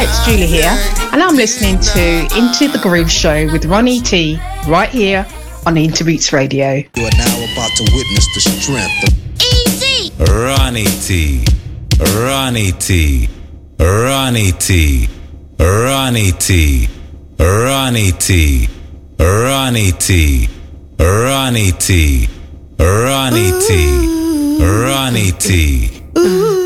Hi, it's Julie here, and I'm listening to Into the Groove Show with Ronnie T right here on Interbeats Radio. You are now about to witness the strength of Easy! Ronnie T, Ronnie T, Ronnie T, Ronnie T, Ronnie T, Ronnie T, Ronnie T, Ronnie T, Ronnie T.